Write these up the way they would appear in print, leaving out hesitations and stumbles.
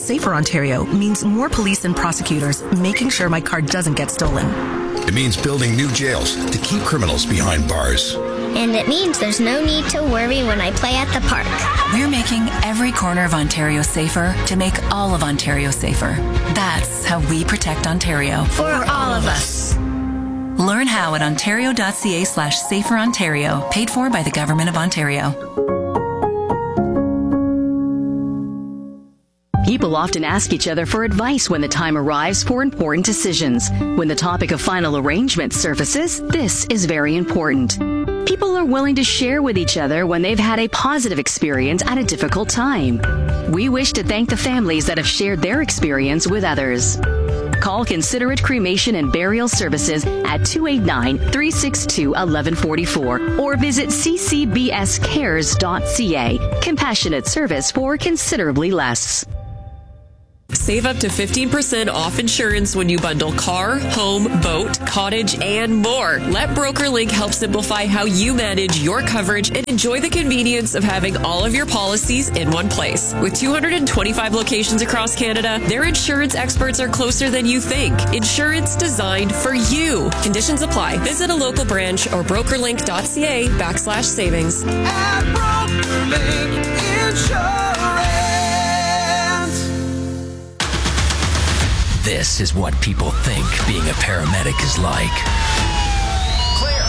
Safer Ontario means more police and prosecutors making sure my car doesn't get stolen. It means building new jails to keep criminals behind bars. And it means there's no need to worry when I play at the park. We're making every corner of Ontario safer to make all of Ontario safer. That's how we protect Ontario. For all of us. Learn how at ontario.ca/saferontario, paid for by the Government of Ontario. People often ask each other for advice when the time arrives for important decisions. When the topic of final arrangement surfaces, this is very important. People are willing to share with each other when they've had a positive experience at a difficult time. We wish to thank the families that have shared their experience with others. Call Considerate Cremation and Burial Services at 289-362-1144 or visit ccbscares.ca. Compassionate service for considerably less. Save up to 15% off insurance when you bundle car, home, boat, cottage, and more. Let BrokerLink help simplify how you manage your coverage and enjoy the convenience of having all of your policies in one place. With 225 locations across Canada, their insurance experts are closer than you think. Insurance designed for you. Conditions apply. Visit a local branch or brokerlink.ca/savings. At BrokerLink Insurance. This is what people think being a paramedic is like. Clear.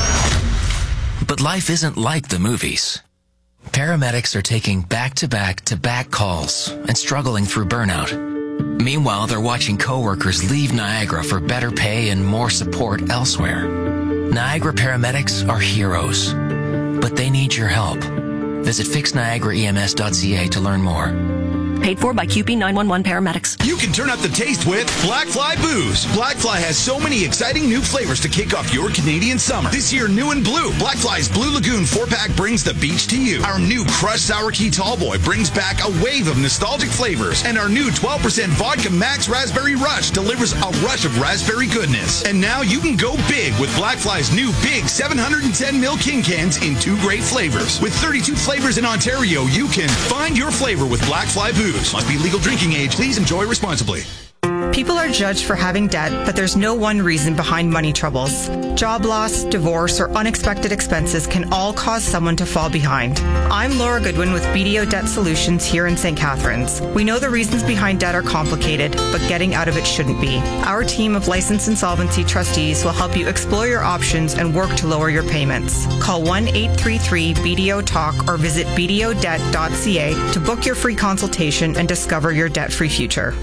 But life isn't like the movies. Paramedics are taking back-to-back-to-back calls and struggling through burnout. Meanwhile, they're watching coworkers leave Niagara for better pay and more support elsewhere. Niagara paramedics are heroes, but they need your help. Visit fixniagaraems.ca to learn more. Paid for by QP 911 paramedics. You can turn up the taste with Blackfly Booze. Blackfly has so many exciting new flavors to kick off your Canadian summer. This year, new and blue. Blackfly's Blue Lagoon 4-pack brings the beach to you. Our new Crushed Sour Key Tallboy brings back a wave of nostalgic flavors. And our new 12% Vodka Max Raspberry Rush delivers a rush of raspberry goodness. And now you can go big with Blackfly's new big 710ml King cans in 2 great flavors. With 32 flavors in Ontario, you can find your flavor with Blackfly Booze. Must be legal drinking age. Please enjoy responsibly. People are judged for having debt, but there's no one reason behind money troubles. Job loss, divorce, or unexpected expenses can all cause someone to fall behind. I'm Laura Goodwin with BDO Debt Solutions here in St. Catharines. We know the reasons behind debt are complicated, but getting out of it shouldn't be. Our team of licensed insolvency trustees will help you explore your options and work to lower your payments. Call 1-833-BDO-TALK or visit bdodebt.ca to book your free consultation and discover your debt-free future.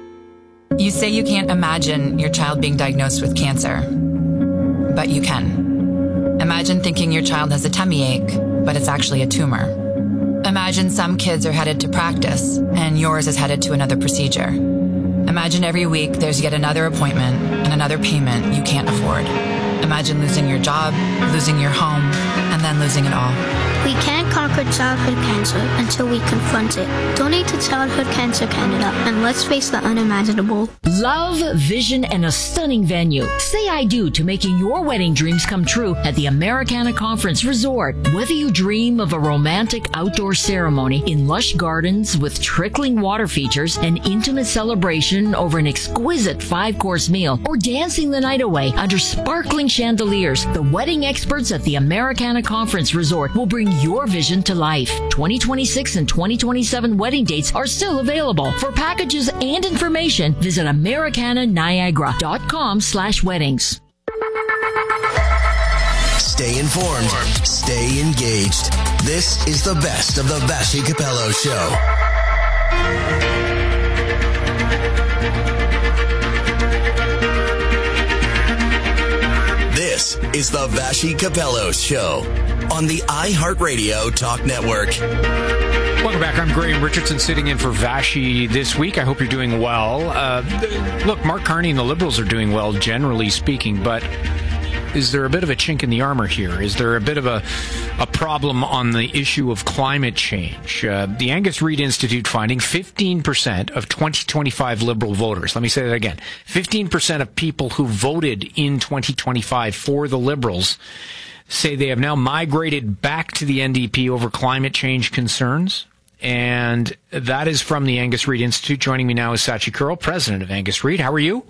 You say you can't imagine your child being diagnosed with cancer, but you can. Imagine thinking your child has a tummy ache, but it's actually a tumor. Imagine some kids are headed to practice, and yours is headed to another procedure. Imagine every week there's yet another appointment and another payment you can't afford. Imagine losing your job, losing your home, and then losing it all. We can't conquer childhood cancer until we confront it. Donate to Childhood Cancer Canada and let's face the unimaginable. Love, vision, and a stunning venue. Say I do to making your wedding dreams come true at the Americana Conference Resort. Whether you dream of a romantic outdoor ceremony in lush gardens with trickling water features, an intimate celebration over an exquisite 5-course meal, or dancing the night away under sparkling chandeliers, the wedding experts at the Americana Conference Resort will bring your vision to life. 2026 and 2027 wedding dates are still available. For packages and information, visit americananiagara.com/weddings. Stay informed. Stay engaged. This is the best of the Vassy Capello Show. This is the Vassy Capello Show on the iHeartRadio Talk Network. Welcome back. I'm Graham Richardson sitting in for Vassy this week. I hope you're doing well. Look, Mark Carney and the Liberals are doing well, generally speaking, but is there a bit of a chink in the armor here? Is there a bit of a problem on the issue of climate change? The Angus Reid Institute finding 15% of 2025 Liberal voters, let me say that again, 15% of people who voted in 2025 for the Liberals say they have now migrated back to the NDP over climate change concerns. and that is from the Angus Reid Institute. Joining me now is Sachi Kurl, president of Angus Reid. How are you?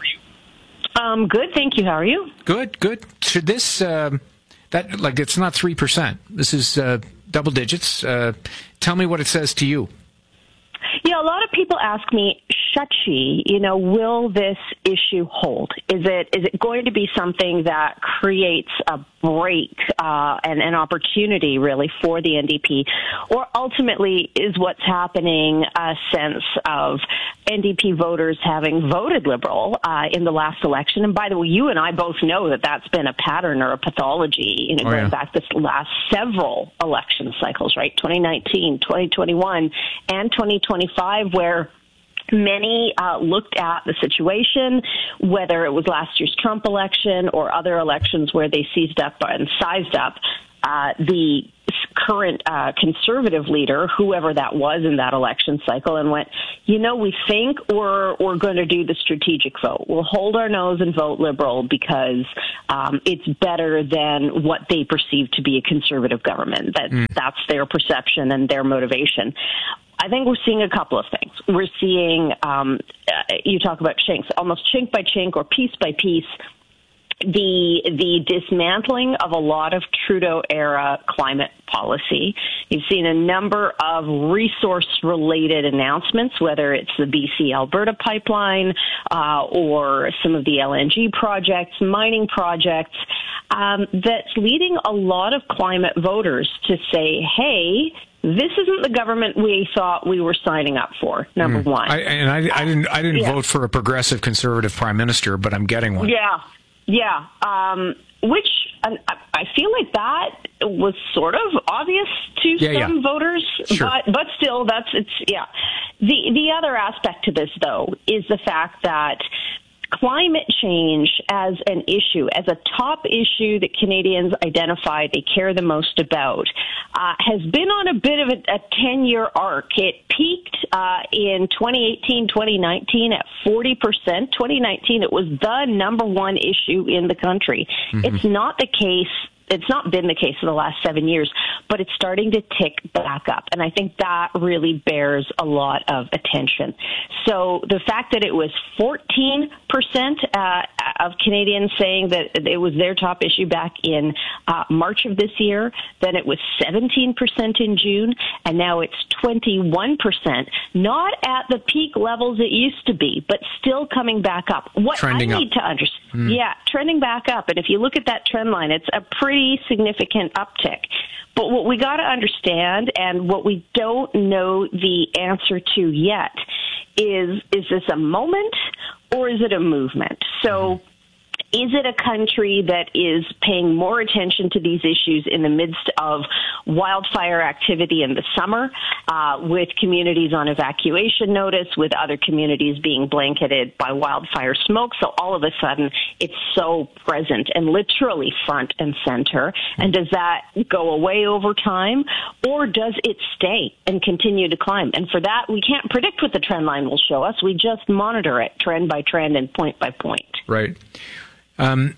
Good, thank you. How are you? Good. Should this, it's not 3%. This is double digits. Tell me what it says to you. Yeah, a lot of people ask me, Sachi, will this issue hold? Is it going to be something that creates a break and an opportunity, really, for the NDP? Or ultimately, is what's happening a sense of NDP voters having voted Liberal in the last election? And by the way, you and I both know that that's been a pattern or a pathology, going back this last several election cycles, right? 2019, 2021, and 2025, where many looked at the situation, whether it was last year's Trump election or other elections where they seized up and sized up the current conservative leader, whoever that was in that election cycle, and went, we think we're going to do the strategic vote. We'll hold our nose and vote Liberal because it's better than what they perceive to be a conservative government. That's their perception and their motivation. I think we're seeing a couple of things. We're seeing, you talk about chinks, almost chink by chink or piece by piece, the dismantling of a lot of Trudeau-era climate policy. You've seen a number of resource-related announcements, whether it's the BC-Alberta pipeline or some of the LNG projects, mining projects, that's leading a lot of climate voters to say, hey, this isn't the government we thought we were signing up for, number one. I didn't vote for a progressive conservative prime minister, but I'm getting one. Yeah. Which I feel like that was sort of obvious to some voters, sure. but still, The other aspect to this, though, is the fact that climate change as an issue, as a top issue that Canadians identify they care the most about, has been on a bit of a 10-year arc. It peaked in 2018, 2019 at 40%. 2019, it was the number one issue in the country. Mm-hmm. It's not the case. It's not been the case for the last 7 years, but it's starting to tick back up. And I think that really bears a lot of attention. So the fact that it was 14% of Canadians saying that it was their top issue back in March of this year, then it was 17% in June, and now it's 21%. Not at the peak levels it used to be, but still coming back up. What trending I need up. To understand, trending back up. And if you look at that trend line, it's a pretty significant uptick. But what we got to understand, and what we don't know the answer to yet, is this a moment or is it a movement? So is it a country that is paying more attention to these issues in the midst of wildfire activity in the summer, with communities on evacuation notice, with other communities being blanketed by wildfire smoke? So all of a sudden, it's so present and literally front and center. And does that go away over time, or does it stay and continue to climb? And for that, we can't predict what the trend line will show us. We just monitor it trend by trend and point by point. Right. And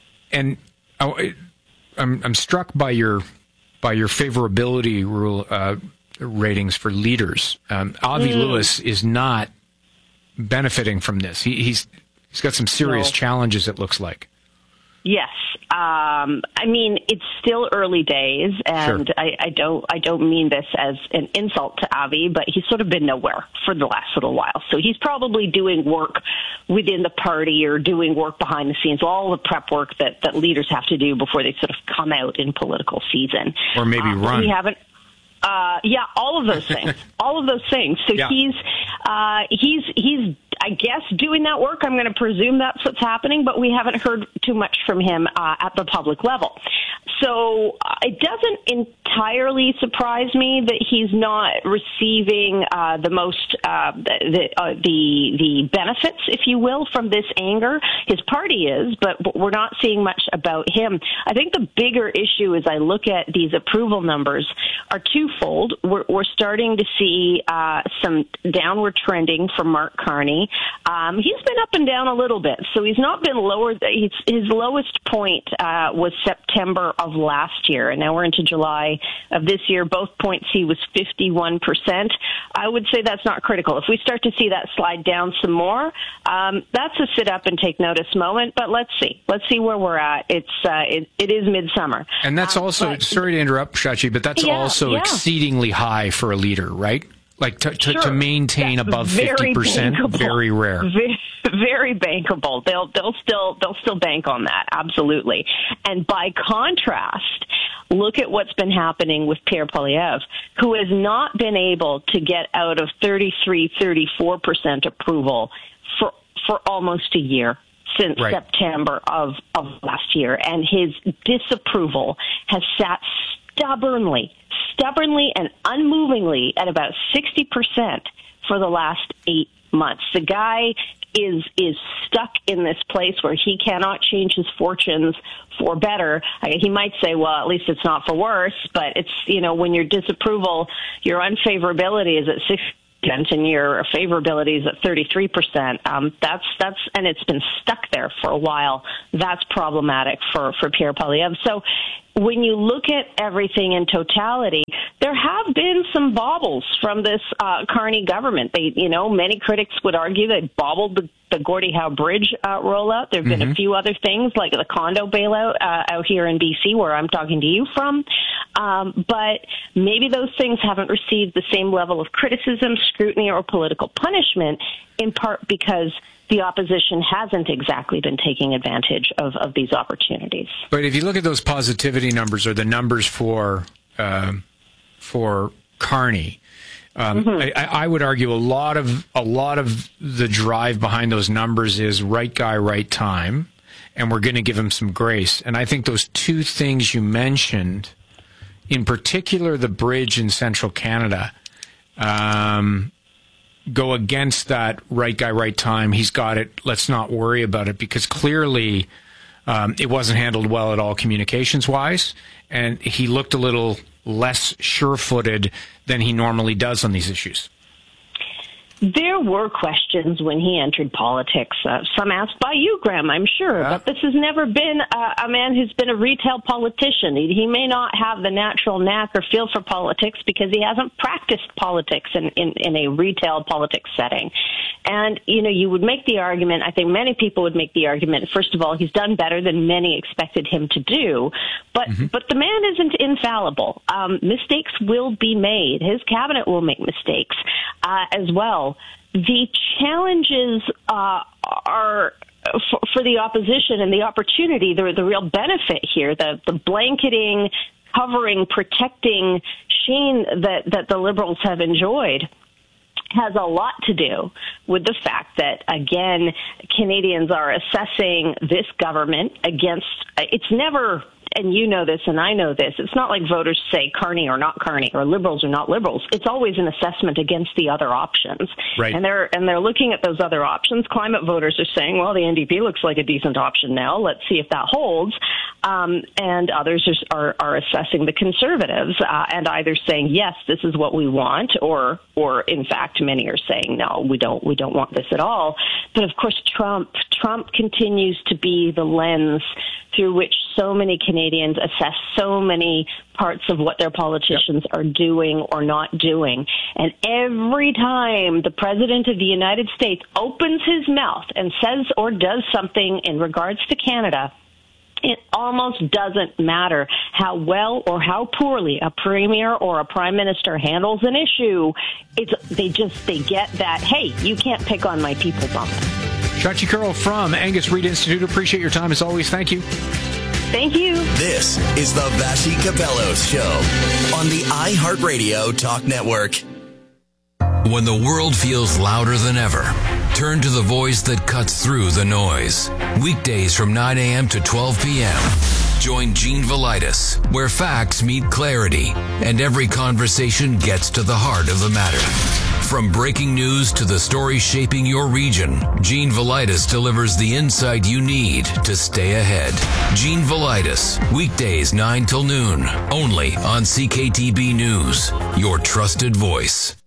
I'm struck by your favorability rule ratings for leaders. Avi Lewis is not benefiting from this. He's got some serious challenges, it looks like. Yes. I mean, it's still early days, and sure. I don't mean this as an insult to Avi, but he's sort of been nowhere for the last little while. So he's probably doing work within the party or doing work behind the scenes, all the prep work that leaders have to do before they sort of come out in political season. Or maybe run. We haven't. All of those things. All of those things. So he's I guess doing that work. I'm going to presume that's what's happening, but we haven't heard too much from him at the public level. So it doesn't entirely surprise me that he's not receiving the most the benefits, if you will, from this anger. His party is, but we're not seeing much about him. I think the bigger issue as I look at these approval numbers are twofold. We're starting to see some downward trending from Mark Carney. He's been up and down a little bit, so he's not been lower. His lowest point was September of last year. And now we're into July of this year. Both point C was 51%. I would say that's not critical. If we start to see that slide down some more, that's a sit up and take notice moment. But let's see. Let's see where we're at. It is midsummer. And that's also, sorry to interrupt, Shachi, but that's also exceedingly high for a leader, right? Like to maintain above 50%, very rare. Very bankable. They'll still bank on that, absolutely. And by contrast, look at what's been happening with Pierre Poilievre, who has not been able to get out of 34% approval for almost a year. Since September of last year, and his disapproval has sat stubbornly and unmovingly at about 60% for the last 8 months. The guy is stuck in this place where he cannot change his fortunes for better. He might say, well, at least it's not for worse, but it's, when your disapproval, your unfavorability is at 60%, and your favorability is at 33%. That's and it's been stuck there for a while. That's problematic for Pierre Poilievre. So when you look at everything in totality, there have been some baubles from this Carney government. Many critics would argue they baubled the Gordie Howe Bridge rollout. There have been a few other things like the condo bailout out here in BC, where I'm talking to you from. But maybe those things haven't received the same level of criticism, scrutiny, or political punishment, in part because the opposition hasn't exactly been taking advantage of these opportunities. But if you look at those positivity numbers, or the numbers for Carney, I would argue a lot of the drive behind those numbers is right guy, right time, and we're going to give him some grace. And I think those two things you mentioned, in particular the bridge in central Canada, go against that right guy, right time. He's got it. Let's not worry about it, because clearly it wasn't handled well at all communications-wise, and he looked a little less sure-footed than he normally does on these issues. There were questions when he entered politics, some asked by you, Graham, I'm sure, but this has never been a man who's been a retail politician. He may not have the natural knack or feel for politics because he hasn't practiced politics in a retail politics setting. And, you would make the argument, I think many people would make the argument, first of all, he's done better than many expected him to do, but the man isn't infallible. Mistakes will be made. His cabinet will make mistakes as well. The challenges are for the opposition, and the opportunity, the real benefit here, the blanketing, covering, protecting sheen that the Liberals have enjoyed has a lot to do with the fact that, again, Canadians are assessing this government against, it's never, and you know this and I know this, it's not like voters say Carney or not Carney or Liberals or not Liberals. It's always an assessment against the other options. Right. And they're looking at those other options. Climate voters are saying, well, the NDP looks like a decent option now. Let's see if that holds. And others are assessing the Conservatives and either saying, yes, this is what we want, or in fact, many are saying, no, we don't want this at all. But of course, Trump continues to be the lens through which so many Canadians assess so many parts of what their politicians are doing or not doing. And every time the President of the United States opens his mouth and says or does something in regards to Canada, it almost doesn't matter how well or how poorly a premier or a prime minister handles an issue. They get that, hey, you can't pick on my people bump. Shachi Kurl from Angus Reid Institute. Appreciate your time as always. Thank you. Thank you. This is the Vassy Kapelos Show on the iHeartRadio Talk Network. When the world feels louder than ever, turn to the voice that cuts through the noise. Weekdays from 9 a.m. to 12 p.m. Join Gene Velitis, where facts meet clarity and every conversation gets to the heart of the matter. From breaking news to the stories shaping your region, Gene Velitis delivers the insight you need to stay ahead. Gene Velitis, weekdays 9 till noon, only on CKTB News, your trusted voice.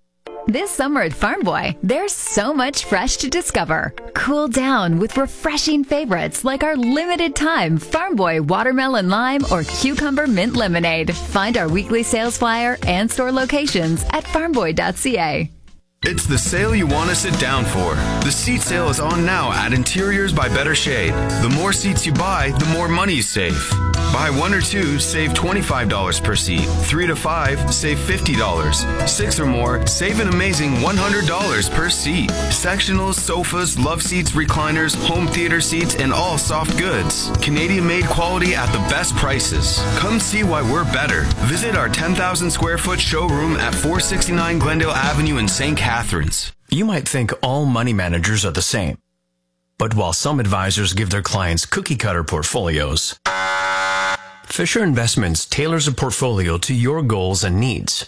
This summer at Farm Boy, there's so much fresh to discover. Cool down with refreshing favorites like our limited time Farm Boy watermelon lime or cucumber mint lemonade. Find our weekly sales flyer and store locations at farmboy.ca. It's the sale you want to sit down for. The seat sale is on now at Interiors by Better Shade. The more seats you buy, the more money you save. Buy 1 or 2, save $25 per seat. 3 to 5, save $50. 6 or more, save an amazing $100 per seat. Sectionals, sofas, love seats, recliners, home theater seats, and all soft goods. Canadian-made quality at the best prices. Come see why we're better. Visit our 10,000 square foot showroom at 469 Glendale Avenue in St. Catharines. You might think all money managers are the same. But while some advisors give their clients cookie-cutter portfolios, Fisher Investments tailors a portfolio to your goals and needs.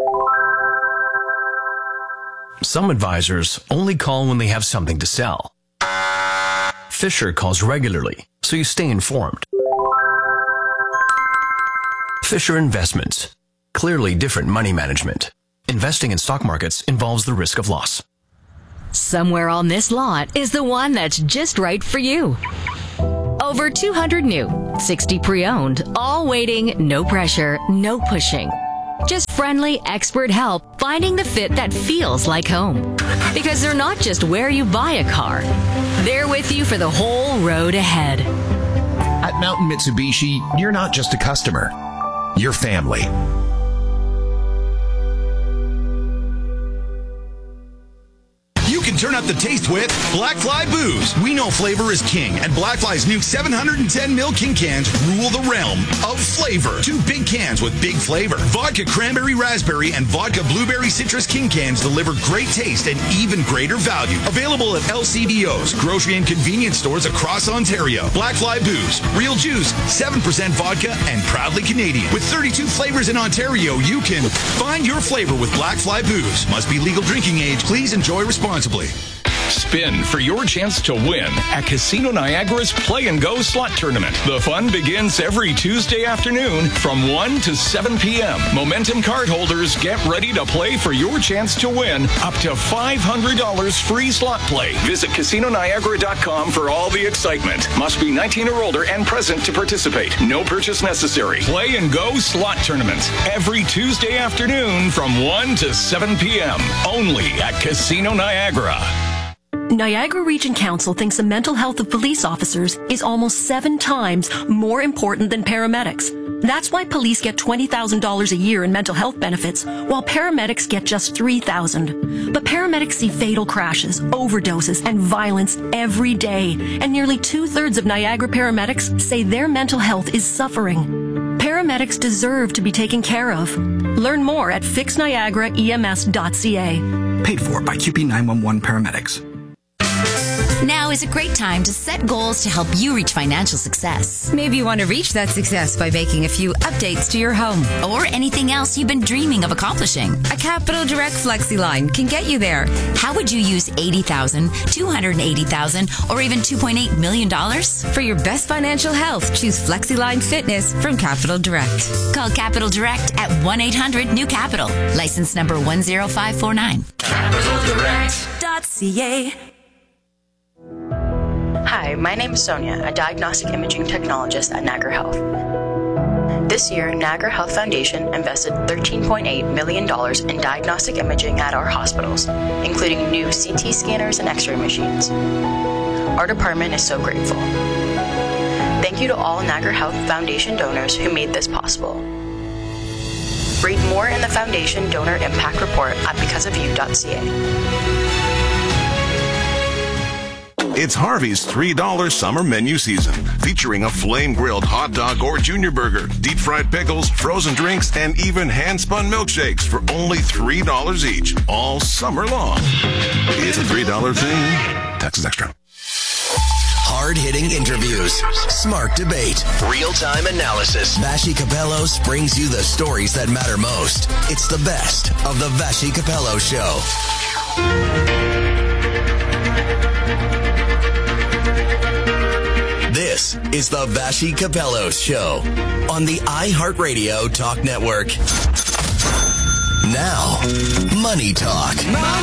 Some advisors only call when they have something to sell. Fisher calls regularly, so you stay informed. Fisher Investments. Clearly different money management. Investing in stock markets involves the risk of loss. Somewhere on this lot is the one that's just right for you. Over 200 new, 60 pre-owned, all waiting, no pressure, no pushing. Just friendly, expert help finding the fit that feels like home. Because they're not just where you buy a car. They're with you for the whole road ahead. At Mountain Mitsubishi, you're not just a customer. You're family. You can turn up the taste with Blackfly Booze. We know flavor is king, and Blackfly's new 710ml King cans rule the realm of flavor. 2 big cans with big flavor. Vodka Cranberry Raspberry and Vodka Blueberry Citrus King cans deliver great taste and even greater value. Available at LCBOs, grocery and convenience stores across Ontario. Blackfly Booze. Real juice, 7% vodka, and proudly Canadian. With 32 flavors in Ontario, you can find your flavor with Blackfly Booze. Must be legal drinking age. Please enjoy responsibly. Spin for your chance to win at Casino Niagara's Play and Go Slot Tournament. The fun begins every Tuesday afternoon from 1 to 7 p.m. Momentum card holders get ready to play for your chance to win up to $500 free slot play. Visit CasinoNiagara.com for all the excitement. Must be 19 or older and present to participate. No purchase necessary. Play and Go Slot Tournament every Tuesday afternoon from 1 to 7 p.m. Only at Casino Niagara. Niagara Region Council thinks the mental health of police officers is almost 7 times more important than paramedics. That's why police get $20,000 a year in mental health benefits, while paramedics get just $3,000. But paramedics see fatal crashes, overdoses, and violence every day, and nearly 2/3 of Niagara paramedics say their mental health is suffering. Paramedics deserve to be taken care of. Learn more at fixniagaraems.ca. Paid for by QP 911 Paramedics. Now is a great time to set goals to help you reach financial success. Maybe you want to reach that success by making a few updates to your home. Or anything else you've been dreaming of accomplishing. A Capital Direct FlexiLine can get you there. How would you use $80,000, $280,000, or even $2.8 million? For your best financial health, choose FlexiLine Fitness from Capital Direct. Call Capital Direct at 1-800-NEW-CAPITAL. License number 10549. CapitalDirect.ca. Hi, my name is Sonia, a diagnostic imaging technologist at Niagara Health. This year, Niagara Health Foundation invested $13.8 million in diagnostic imaging at our hospitals, including new CT scanners and X-ray machines. Our department is so grateful. Thank you to all Niagara Health Foundation donors who made this possible. Read more in the Foundation Donor Impact Report at becauseofyou.ca. It's Harvey's $3 summer menu season, featuring a flame-grilled hot dog or junior burger, deep-fried pickles, frozen drinks, and even hand-spun milkshakes for only $3 each, all summer long. It's a $3 thing. Taxes extra. Hard-hitting interviews, smart debate, real-time analysis. Vassy Kapelos brings you the stories that matter most. It's the best of the Vassy Kapelos Show. This is the Vassy Kapelos Show on the iHeartRadio Talk Network. Now, Money Talk.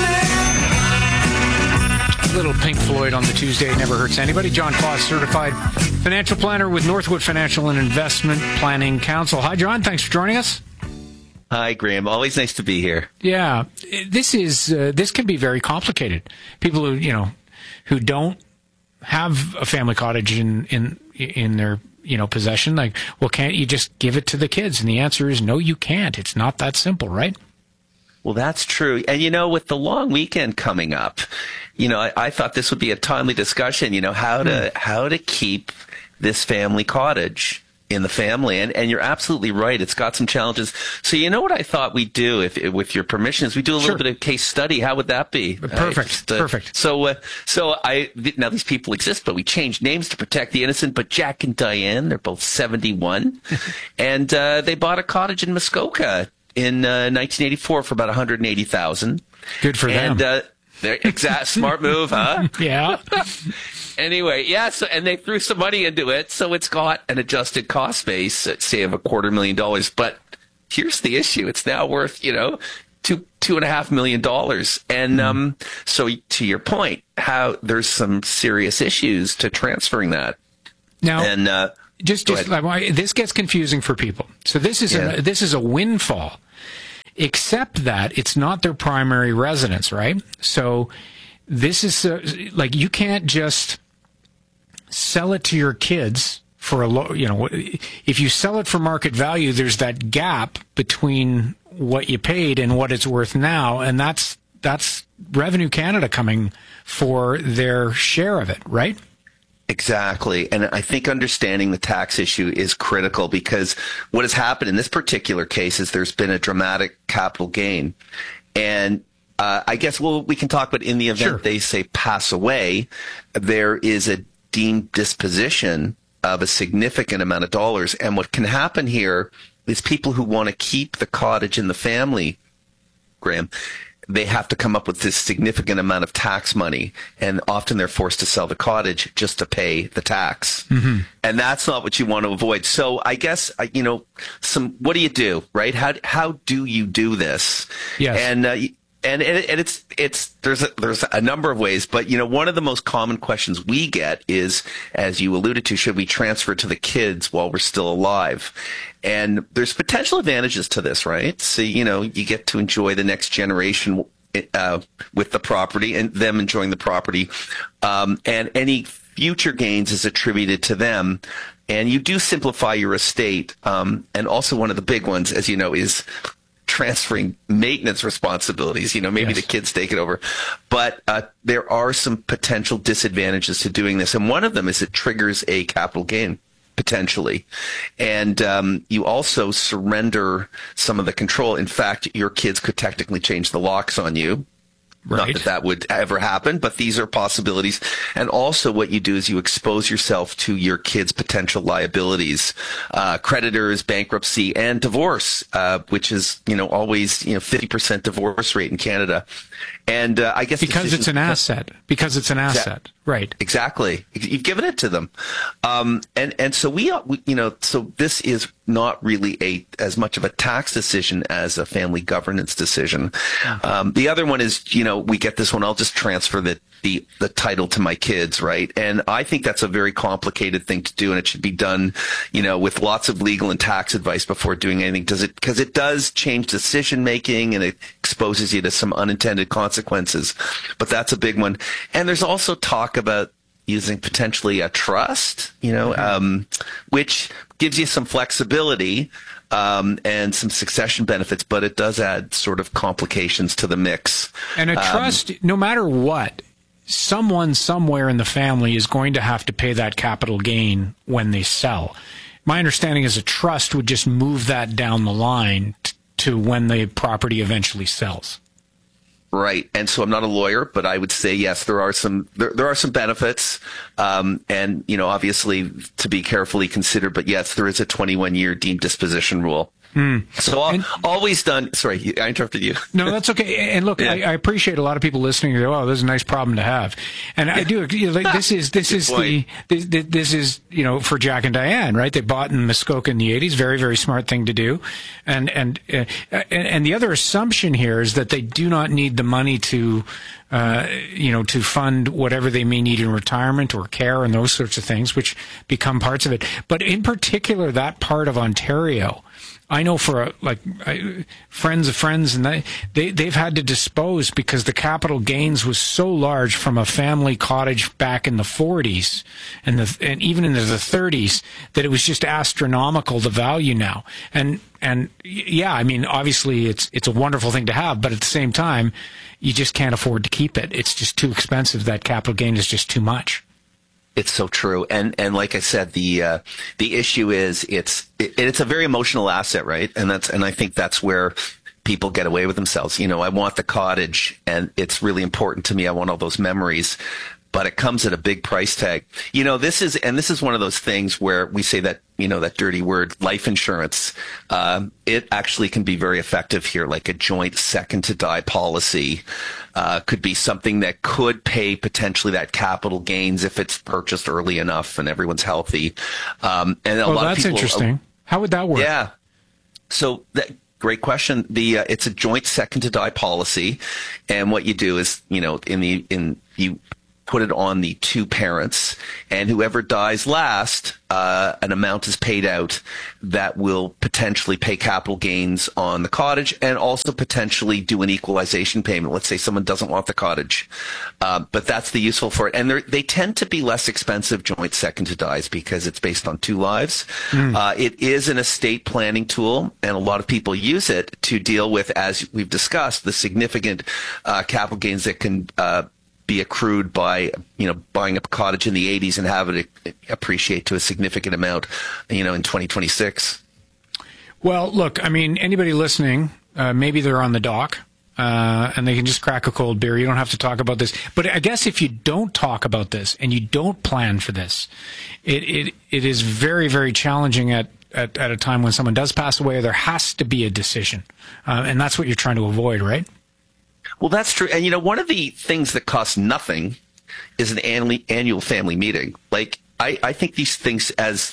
Little Pink Floyd on the Tuesday never hurts anybody. John Claus, certified financial planner with Northwood Financial and Investment Planning Council. Hi, John. Thanks for joining us. Hi, Graham. Always nice to be here. Yeah, this can be very complicated. People who don't have a family cottage in their possession, like, well, can't you just give it to the kids? And the answer is no, you can't. It's not that simple, right? Well, that's true. And, with the long weekend coming up, I thought this would be a timely discussion, how to keep this family cottage in the family. And you're absolutely right. It's got some challenges. So what I thought we'd do, if with your permission, is we do a little bit of case study. How would that be? Perfect. Perfect. So now these people exist, but we changed names to protect the innocent. But Jack and Diane, they're both 71. And they bought a cottage in Muskoka in 1984 for about $180,000. Good for them. And exact smart move, huh? Yeah. Anyway, and they threw some money into it, so it's got an adjusted cost base, say, of $250,000. But here's the issue: it's now worth $2.5 million. And so, to your point, how there's some serious issues to transferring that. Now, and this gets confusing for people. So this is a windfall, except that it's not their primary residence, right? So this is you can't just sell it to your kids for a low, if you sell it for market value, there's that gap between what you paid and what it's worth now. And that's Revenue Canada coming for their share of it, right? Exactly. And I think understanding the tax issue is critical, because what has happened in this particular case is there's been a dramatic capital gain. And I guess, we can talk, but in the event they say pass away, there is a deemed disposition of a significant amount of dollars. And what can happen here is people who want to keep the cottage in the family, Graham, they have to come up with this significant amount of tax money, and often they're forced to sell the cottage just to pay the tax. Mm-hmm. And that's not what you want to avoid. So I guess, what do you do, right? How do you do this? Yes. And it's there's a number of ways, but one of the most common questions we get is, as you alluded to, should we transfer to the kids while we're still alive? And there's potential advantages to this, right? So you get to enjoy the next generation with the property, and them enjoying the property, and any future gains is attributed to them. And you do simplify your estate, and also one of the big ones, as you know, is transferring maintenance responsibilities. Maybe the kids take it over. But there are some potential disadvantages to doing this. And one of them is it triggers a capital gain, potentially. And you also surrender some of the control. In fact, your kids could technically change the locks on you. Right. Not that would ever happen, but these are possibilities. And also what you do is you expose yourself to your kids' potential liabilities, creditors, bankruptcy, and divorce, which is, always, 50% divorce rate in Canada. And I guess because it's an asset. Right. Exactly. You've given it to them. And so we so this is not really as much of a tax decision as a family governance decision. The other one is, we get this one, I'll just transfer the title to my kids, right? And I think that's a very complicated thing to do, and it should be done, with lots of legal and tax advice before doing anything. Because it does change decision making, and it exposes you to some unintended consequences. But that's a big one. And there's also talk about using potentially a trust, which gives you some flexibility and some succession benefits, but it does add sort of complications to the mix. And a trust, no matter what, someone somewhere in the family is going to have to pay that capital gain when they sell. My understanding is a trust would just move that down the line to when the property eventually sells. Right. And so I'm not a lawyer, but I would say, yes, there are some benefits. And, obviously to be carefully considered, but yes, there is a 21-year deemed disposition rule. So always done. Sorry, I interrupted you. No, that's okay. And look, I appreciate a lot of people listening. They go, "Oh, this is a nice problem to have," and I do. This is for Jack and Diane, right? They bought in Muskoka in the 80s. Very, very smart thing to do. And the other assumption here is that they do not need the money to fund whatever they may need in retirement or care and those sorts of things, which become parts of it. But in particular, that part of Ontario, I know for friends of friends, and they've had to dispose because the capital gains was so large from a family cottage back in the 40s and even into the 30s that it was just astronomical, the value now. And yeah, I mean, obviously it's a wonderful thing to have, but at the same time, you just can't afford to keep it. It's just too expensive. That capital gain is just too much. It's so true, and like I said, the issue is it's a very emotional asset, right? And I think that's where people get away with themselves. I want the cottage, and it's really important to me. I want all those memories, but it comes at a big price tag. This is one of those things where we say that that dirty word, life insurance. It actually can be very effective here, like a joint second to die policy. Could be something that could pay potentially that capital gains if it's purchased early enough and everyone's healthy. And a lot of people, interesting. How would that work? Yeah. So great question. It's a joint second to die policy, and what you do is you put it on the two parents, and whoever dies last, an amount is paid out that will potentially pay capital gains on the cottage and also potentially do an equalization payment. Let's say someone doesn't want the cottage, but that's the useful for it. And they tend to be less expensive joint second to dies because it's based on two lives. It is an estate planning tool, and a lot of people use it to deal with, as we've discussed, the significant capital gains that can be accrued by buying a cottage in the 80s and have it appreciate to a significant amount in 2026. Well, look, I mean, anybody listening, maybe they're on the dock and they can just crack a cold beer. You don't have to talk about this. But I guess if you don't talk about this and you don't plan for this, it is very, very challenging at a time when someone does pass away, or there has to be a decision. And that's what you're trying to avoid, right? Well, that's true. And, one of the things that costs nothing is an annual family meeting. Like, I think these things,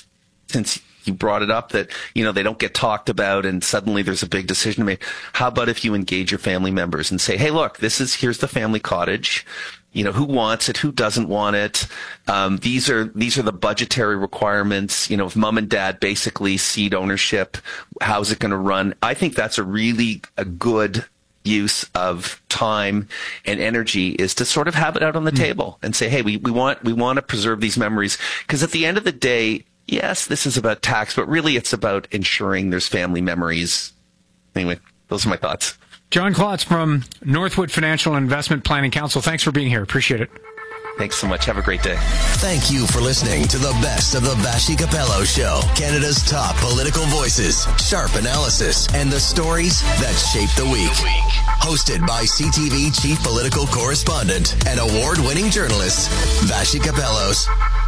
since you brought it up, that, they don't get talked about and suddenly there's a big decision to make. How about if you engage your family members and say, hey, look, here's the family cottage. Who wants it? Who doesn't want it? These are the budgetary requirements. If mom and dad basically cede ownership, how's it going to run? I think that's a good use of time and energy, is to sort of have it out on the table and say, hey, we want to preserve these memories, because at the end of the day, yes, this is about tax, but really it's about ensuring there's family memories. Anyway, those are my thoughts. John Klotz from Northwood Financial Investment Planning Council. Thanks for being here. Appreciate it. Thanks so much. Have a great day. Thank you for listening to the best of the Vassy Capello Show. Canada's top political voices, sharp analysis, and the stories that shape the week. Hosted by CTV Chief Political Correspondent and award-winning journalist, Vassy Capellos.